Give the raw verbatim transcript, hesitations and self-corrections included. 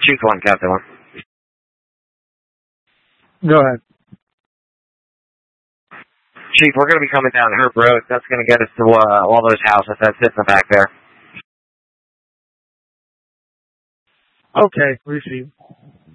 Chief one, Captain one. Go ahead. Chief, we're going to be coming down Herb Road. That's going to get us to uh, all those houses that sit in the back there. Okay, receive.